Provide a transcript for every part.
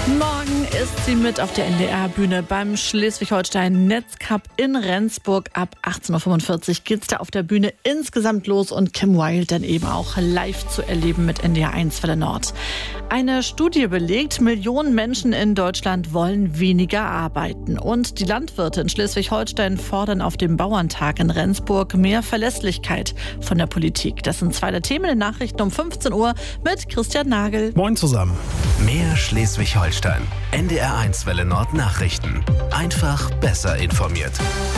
Morgen ist sie mit auf der NDR-Bühne beim Schleswig-Holstein-Netzcup in Rendsburg. Ab 18.45 Uhr geht's da auf der Bühne insgesamt los und Kim Wilde dann eben auch live zu erleben mit NDR1 Welle Nord. Eine Studie belegt, Millionen Menschen in Deutschland wollen weniger arbeiten. Und die Landwirte in Schleswig-Holstein fordern auf dem Bauerntag in Rendsburg mehr Verlässlichkeit von der Politik. Das sind zwei der Themen in den Nachrichten um 15 Uhr mit Christian Nagel. Moin zusammen. Mehr Schleswig-Holstein. NDR1 Welle Nord Nachrichten. Einfach besser informiert.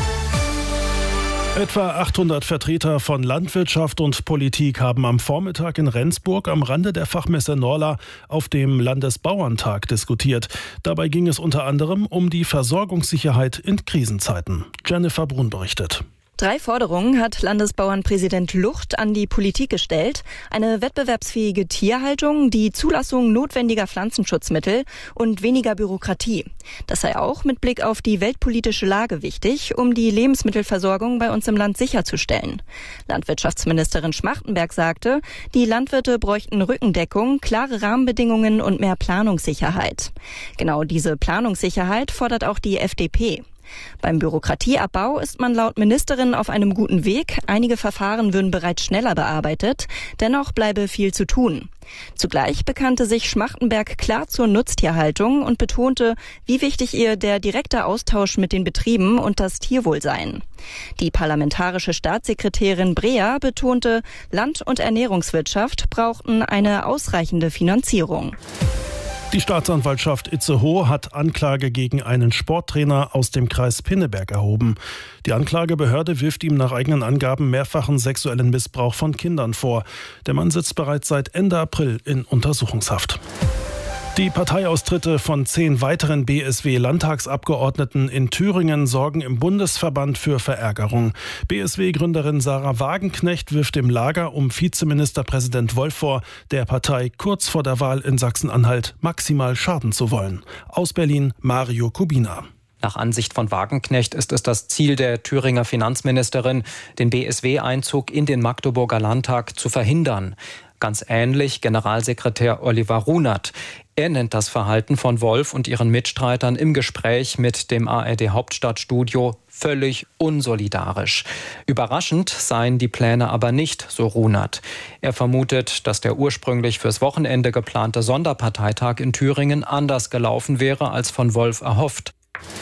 Etwa 800 Vertreter von Landwirtschaft und Politik haben am Vormittag in Rendsburg am Rande der Fachmesse Norla auf dem Landesbauerntag diskutiert. Dabei ging es unter anderem um die Versorgungssicherheit in Krisenzeiten. Jennifer Brun berichtet. 3 Forderungen hat Landesbauernpräsident Lucht an die Politik gestellt. Eine wettbewerbsfähige Tierhaltung, die Zulassung notwendiger Pflanzenschutzmittel und weniger Bürokratie. Das sei auch mit Blick auf die weltpolitische Lage wichtig, um die Lebensmittelversorgung bei uns im Land sicherzustellen. Landwirtschaftsministerin Schmachtenberg sagte, die Landwirte bräuchten Rückendeckung, klare Rahmenbedingungen und mehr Planungssicherheit. Genau diese Planungssicherheit fordert auch die FDP. Beim Bürokratieabbau ist man laut Ministerin auf einem guten Weg. Einige Verfahren würden bereits schneller bearbeitet. Dennoch bleibe viel zu tun. Zugleich bekannte sich Schmachtenberg klar zur Nutztierhaltung und betonte, wie wichtig ihr der direkte Austausch mit den Betrieben und das Tierwohl seien. Die parlamentarische Staatssekretärin Breer betonte, Land- und Ernährungswirtschaft brauchten eine ausreichende Finanzierung. Die Staatsanwaltschaft Itzehoe hat Anklage gegen einen Sporttrainer aus dem Kreis Pinneberg erhoben. Die Anklagebehörde wirft ihm nach eigenen Angaben mehrfachen sexuellen Missbrauch von Kindern vor. Der Mann sitzt bereits seit Ende April in Untersuchungshaft. Die Parteiaustritte von 10 weiteren BSW-Landtagsabgeordneten in Thüringen sorgen im Bundesverband für Verärgerung. BSW-Gründerin Sarah Wagenknecht wirft dem Lager um Vizeministerpräsident Wolf vor, der Partei kurz vor der Wahl in Sachsen-Anhalt maximal schaden zu wollen. Aus Berlin Mario Kubina. Nach Ansicht von Wagenknecht ist es das Ziel der Thüringer Finanzministerin, den BSW-Einzug in den Magdeburger Landtag zu verhindern. Ganz ähnlich Generalsekretär Oliver Runert. Er nennt das Verhalten von Wolf und ihren Mitstreitern im Gespräch mit dem ARD-Hauptstadtstudio völlig unsolidarisch. Überraschend seien die Pläne aber nicht, so Runert. Er vermutet, dass der ursprünglich fürs Wochenende geplante Sonderparteitag in Thüringen anders gelaufen wäre als von Wolf erhofft.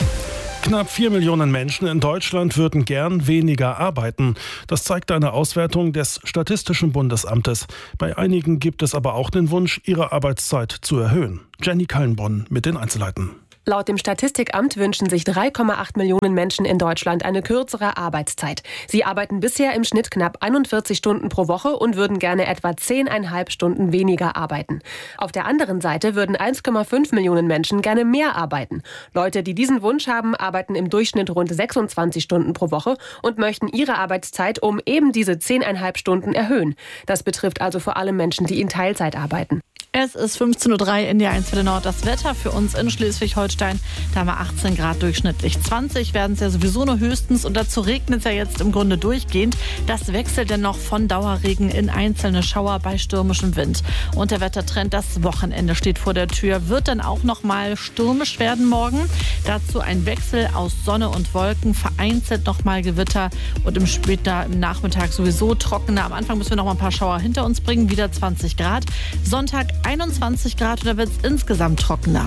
Knapp 4 Millionen Menschen in Deutschland würden gern weniger arbeiten. Das zeigt eine Auswertung des Statistischen Bundesamtes. Bei einigen gibt es aber auch den Wunsch, ihre Arbeitszeit zu erhöhen. Jenny Kallenborn mit den Einzelheiten. Laut dem Statistikamt wünschen sich 3,8 Millionen Menschen in Deutschland eine kürzere Arbeitszeit. Sie arbeiten bisher im Schnitt knapp 41 Stunden pro Woche und würden gerne etwa 10,5 Stunden weniger arbeiten. Auf der anderen Seite würden 1,5 Millionen Menschen gerne mehr arbeiten. Leute, die diesen Wunsch haben, arbeiten im Durchschnitt rund 26 Stunden pro Woche und möchten ihre Arbeitszeit um eben diese 10,5 Stunden erhöhen. Das betrifft also vor allem Menschen, die in Teilzeit arbeiten. Es ist 15.03 Uhr in der 1 Welle Nord. Das Wetter für uns in Schleswig-Holstein, da haben wir 18 Grad durchschnittlich. 20 werden es ja sowieso nur höchstens und dazu regnet es ja jetzt im Grunde durchgehend. Das wechselt dann noch von Dauerregen in einzelne Schauer bei stürmischem Wind. Und der Wettertrend, das Wochenende steht vor der Tür, wird dann auch noch mal stürmisch werden morgen. Dazu ein Wechsel aus Sonne und Wolken, vereinzelt noch mal Gewitter und im Nachmittag sowieso trockener. Am Anfang müssen wir noch mal ein paar Schauer hinter uns bringen, wieder 20 Grad. Sonntag 21 Grad und da wird es insgesamt trockener.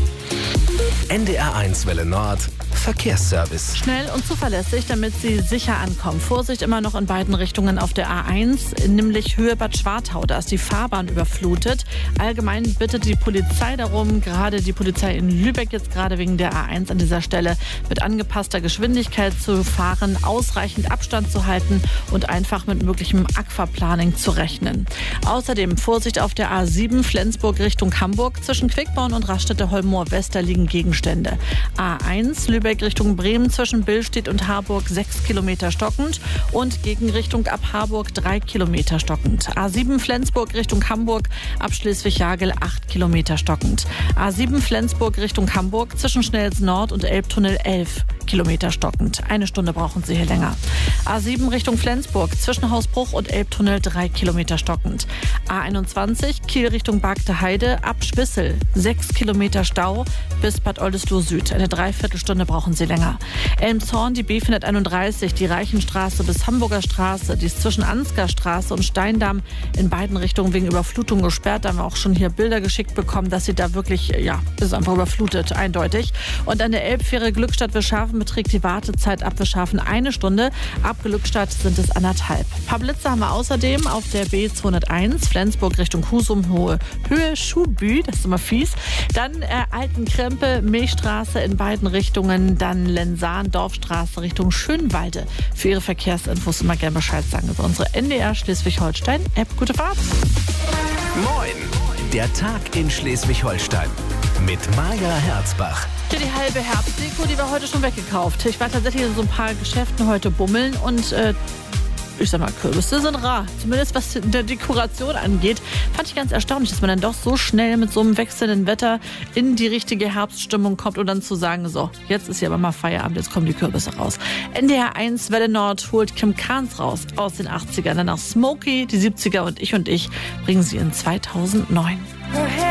NDR1 Welle Nord Verkehrsservice. Schnell und zuverlässig, damit Sie sicher ankommen. Vorsicht immer noch in beiden Richtungen auf der A1, nämlich Höhe Bad Schwartau. Da ist die Fahrbahn überflutet. Allgemein bittet die Polizei darum, gerade die Polizei in Lübeck jetzt gerade wegen der A1 an dieser Stelle mit angepasster Geschwindigkeit zu fahren, ausreichend Abstand zu halten und einfach mit möglichem Aquaplaning zu rechnen. Außerdem Vorsicht auf der A7 Flensburg Richtung Hamburg. Zwischen Quickborn und Raststätte-Holmoor-West, da liegen Gegenstände. A1 Lübeck Richtung Bremen zwischen Billstedt und Harburg 6 Kilometer stockend und Gegenrichtung ab Harburg 3 Kilometer stockend. A7 Flensburg Richtung Hamburg ab Schleswig-Jagel 8 Kilometer stockend. A7 Flensburg Richtung Hamburg zwischen Schnelsen Nord und Elbtunnel 11 Kilometer stockend. 1 Stunde brauchen Sie hier länger. A7 Richtung Flensburg, zwischen Hausbruch und Elbtunnel 3 Kilometer stockend. A21 Kiel Richtung Bargte Heide, ab Spissel 6 Kilometer Stau bis Bad Oldesloe Süd. Eine Dreiviertelstunde brauchen Sie länger. Elmshorn, die B431, die Reichenstraße bis Hamburger Straße, die ist zwischen Ansgar Straße und Steindamm in beiden Richtungen wegen Überflutung gesperrt. Da haben wir auch schon hier Bilder geschickt bekommen, dass sie da wirklich, ist einfach überflutet, eindeutig. Und an der Elbfähre Glückstadt-Wischhafen beträgt die Wartezeit ab Wischhafen 1 Stunde. Ab Glückstadt sind es 1,5. Ein paar Blitze haben wir außerdem auf der B201 Flensburg Richtung Husum, Höhe Schuhbü, das ist immer fies. Dann Altenkrempe, Milchstraße in beiden Richtungen, dann Lensahn, Dorfstraße Richtung Schönwalde. Für Ihre Verkehrsinfos immer gerne Bescheid sagen über unsere NDR Schleswig-Holstein-App. Gute Fahrt! Moin! Der Tag in Schleswig-Holstein mit Maja Herzbach. Ja, die halbe Herbstdeko, die war heute schon weggekauft. Ich war tatsächlich in so ein paar Geschäften heute bummeln und ich sag mal, Kürbisse sind rar. Zumindest was der Dekoration angeht. Fand ich ganz erstaunlich, dass man dann doch so schnell mit so einem wechselnden Wetter in die richtige Herbststimmung kommt und dann zu sagen, so, jetzt ist hier aber mal Feierabend, jetzt kommen die Kürbisse raus. NDR 1 Welle Nord holt Kim Carnes raus aus den 80ern. Danach Smokey, die 70er und ich bringen sie in 2009.